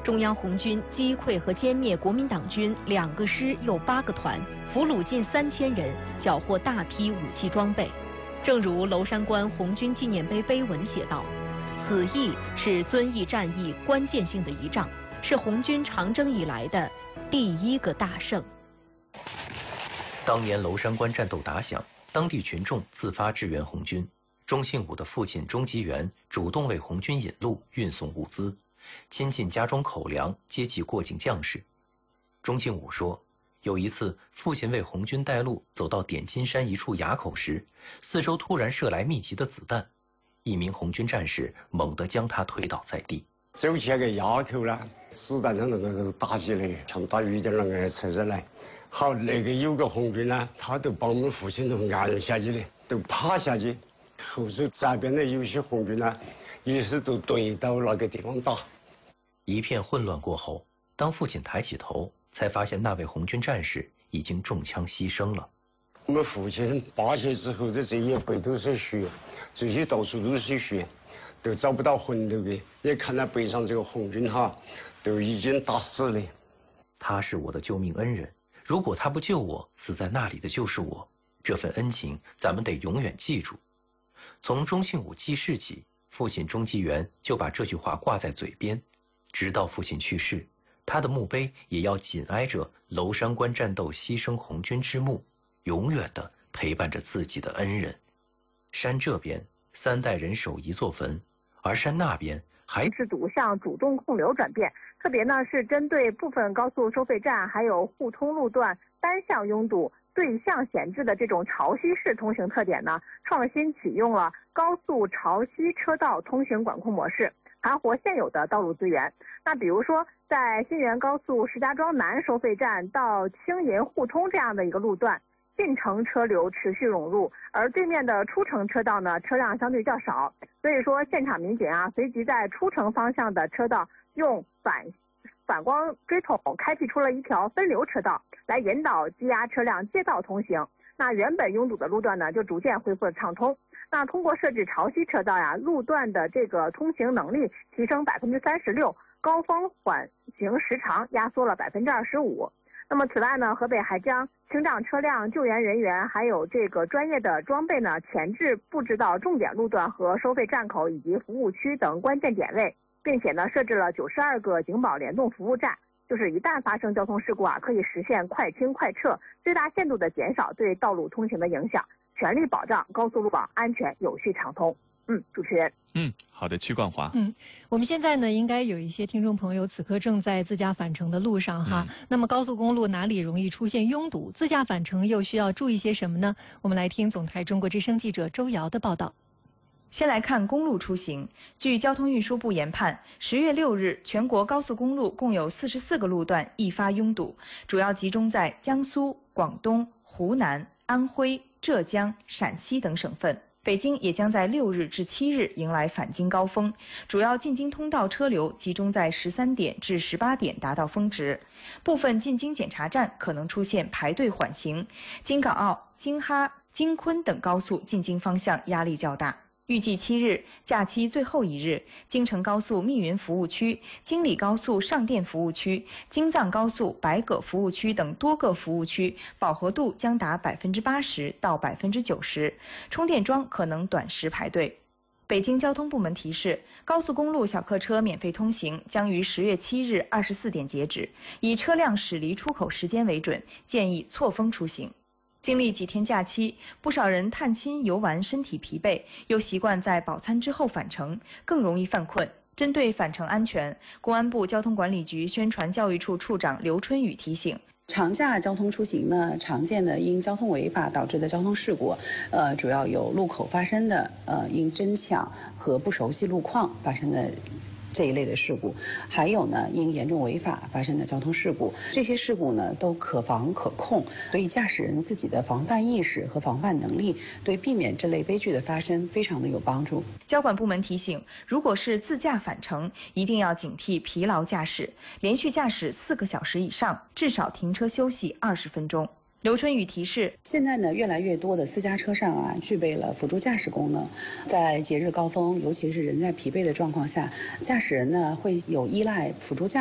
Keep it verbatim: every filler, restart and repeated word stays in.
中央红军击溃和歼灭国民党军两个师又八个团，俘虏近三千人，缴获大批武器装备。正如娄山关红军纪念碑碑文写道：“此役是遵义战役关键性的一仗，是红军长征以来的第一个大胜。” 当年娄山关战斗打响，当地群众自发支援红军。钟庆武的父亲钟吉元主动为红军引路、运送物资，亲近家中口粮，接济过境将士。钟庆武说，有一次，父亲为红军带路，走到点金山一处垭口时，四周突然射来密集的子弹，一名红军战士猛地将他推倒在地。 走起那个垭口呢，子弹从那个打起来，像打雨点那个车子来。好，那个有个红军呢，他都把我们父亲都按下去的，都趴下去。后手这边的有些红军呢，于是都对到那个地方打。 一片混乱过后，当父亲抬起头，才发现那位红军战士已经中枪牺牲了。 我们父亲扒下之后，这这一背都是血，这些到处都是血，都找不到魂头的。也看到背上这个红军哈，都已经打死了。 他是我的救命恩人，如果他不救我，死在那里的就是我。这份恩情，咱们得永远记住。从钟庆武记事起，父亲钟吉元就把这句话挂在嘴边，直到父亲去世，他的墓碑也要紧挨着娄山关战斗牺牲红军之墓，永远地陪伴着自己的恩人。山这边三代人守一座坟，而山那边还制度向主动控流转变，特别呢是针对部分高速收费站还有互通路段单向拥堵、对向闲置的这种潮汐式通行特点呢，创新启用了高速潮汐车道通行管控模式，盘活现有的道路资源。那比如说，在新源高速石家庄南收费站到青银互通这样的一个路段，进城车流持续涌入，而对面的出城车道呢，车辆相对较少，所以说现场民警啊，随即在出城方向的车道用反反光锥筒开辟出了一条分流车道，来引导积压车辆借道通行。那原本拥堵的路段呢，就逐渐恢复了畅通。那通过设置潮汐车道呀，路段的这个通行能力提升百分之三十六，高峰缓行时长压缩了百分之二十五。那么此外呢，河北还将清障车辆、救援人员还有这个专业的装备呢，前置布置到重点路段和收费站口以及服务区等关键点位，并且呢，设置了九十二个警保联动服务站。就是一旦发生交通事故啊，可以实现快清快撤，最大限度的减少对道路通行的影响，全力保障高速路网安全有序畅通。嗯，主持人。 嗯，好的，曲冠华。 嗯，我们现在呢，应该有一些听众朋友此刻正在自驾返程的路上哈。嗯、那么高速公路哪里容易出现拥堵？自驾返程又需要注意些什么呢？我们来听总台中国之声记者周瑶的报道。 先来看公路出行。据交通运输部研判，十月六日，全国高速公路共有四十四个路段易发拥堵，主要集中在江苏、广东、湖南、安徽、浙江、陕西等省份。北京也将在六日至七日迎来返京高峰，主要进京通道车流集中在十三点至十八点达到峰值，部分进京检查站可能出现排队缓行，京港澳、京哈、京昆等高速进京方向压力较大。预计七日假期最后一日，京承高速密云服务区、京礼高速上甸服务区、京藏高速白葛服务区等多个服务区饱和度将达百分之八十到百分之九十，充电桩可能短时排队。北京交通部门提示，高速公路小客车免费通行将于十月七日二十四点截止，以车辆驶离出口时间为准，建议错峰出行。经历几天假期，不少人探亲游玩身体疲惫，又习惯在饱餐之后返程，更容易犯困。针对返程安全，公安部交通管理局宣传教育处处长刘春雨提醒， 长假交通出行呢，常见的因交通违法导致的交通事故，呃，主要有路口发生的，呃，因争抢和不熟悉路况发生的这一类的事故，还有呢，因严重违法发生的交通事故，这些事故呢都可防可控，所以驾驶人自己的防范意识和防范能力，对避免这类悲剧的发生非常的有帮助。 交管部门提醒，如果是自驾返程，一定要警惕疲劳驾驶，连续驾驶四个小时以上，至少停车休息二十分钟。刘春雨提示， 现在呢，越来越多的私家车上啊，具备了辅助驾驶功能。在节日高峰，尤其是人在疲惫的状况下，驾驶人呢会有依赖辅助驾驶